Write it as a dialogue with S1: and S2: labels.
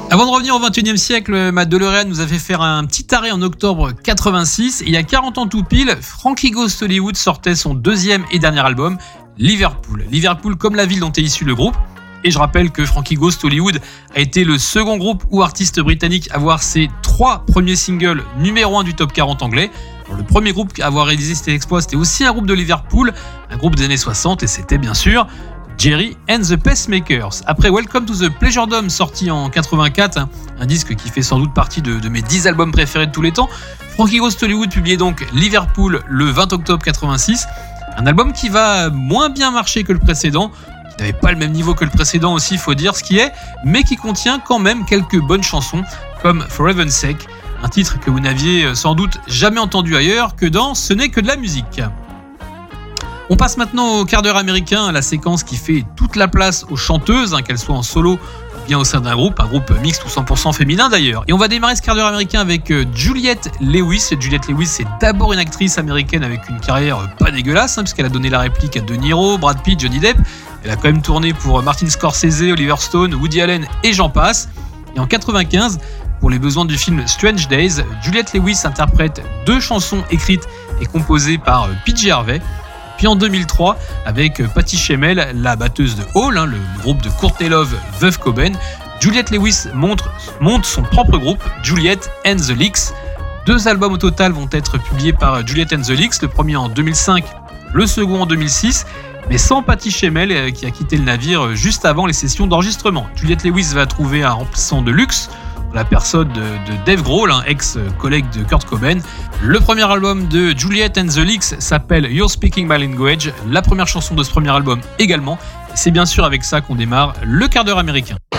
S1: Avant de revenir au 21e siècle, Matt DeLorean nous a fait faire un petit arrêt en octobre 86. Et il y a 40 ans tout pile, Frankie Goes to Hollywood sortait son deuxième et dernier album, Liverpool. Liverpool comme la ville dont est issu le groupe. Et je rappelle que Frankie Goes to Hollywood a été le second groupe ou artiste britannique à avoir ses 3 premiers singles numéro 1 du top 40 anglais. Alors, le premier groupe à avoir réalisé cet exploit, c'était aussi un groupe de Liverpool, un groupe des années 60, et c'était bien sûr Gerry and the Pacemakers. Après Welcome to the Pleasure Dome, sorti en 84, un disque qui fait sans doute partie de mes 10 albums préférés de tous les temps, Frankie Goes to Hollywood publiait donc Liverpool le 20 octobre 86, un album qui va moins bien marcher que le précédent, qui n'avait pas le même niveau que le précédent aussi, faut dire ce qui est, mais qui contient quand même quelques bonnes chansons, comme For Heaven's Sake, un titre que vous n'aviez sans doute jamais entendu ailleurs que dans Ce n'est que de la musique. On passe maintenant au quart d'heure américain, la séquence qui fait toute la place aux chanteuses, qu'elles soient en solo ou bien au sein d'un groupe, un groupe mixte ou 100% féminin d'ailleurs. Et on va démarrer ce quart d'heure américain avec Juliette Lewis. Juliette Lewis, c'est d'abord une actrice américaine avec une carrière pas dégueulasse, puisqu'elle a donné la réplique à De Niro, Brad Pitt, Johnny Depp. Elle a quand même tourné pour Martin Scorsese, Oliver Stone, Woody Allen et j'en passe. Et en 95, pour les besoins du film Strange Days, Juliette Lewis interprète 2 chansons écrites et composées par PJ Harvey. Puis en 2003, avec Patty Schemel, la batteuse de Hall, le groupe de Courtney Love, Veuve Coben, Juliette Lewis monte son propre groupe, Juliette and the Licks. 2 albums au total vont être publiés par Juliette and the Licks, le premier en 2005, le second en 2006, mais sans Patty Schemel qui a quitté le navire juste avant les sessions d'enregistrement. Juliette Lewis va trouver un remplaçant de luxe, la personne de Dave Grohl, ex-collègue de Kurt Cobain. Le premier album de Juliette and the Licks s'appelle You're Speaking My Language, la première chanson de ce premier album également. Et c'est bien sûr avec ça qu'on démarre le quart d'heure américain.